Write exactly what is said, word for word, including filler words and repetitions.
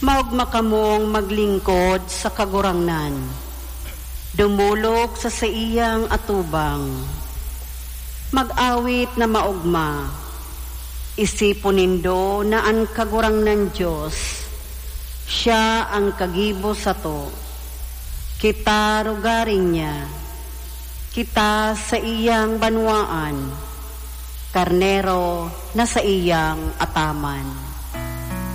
Maugma kamong maglingkod sa kagurangnan. Dumulok sa saiyang atubang. Mag-awit na maugma. Isipon nindo na ang kagurangnan Diyos, siya ang kagibo sa to. Kita rugaring niya. Kita sa iyang banwaan, karnero na sa iyang ataman.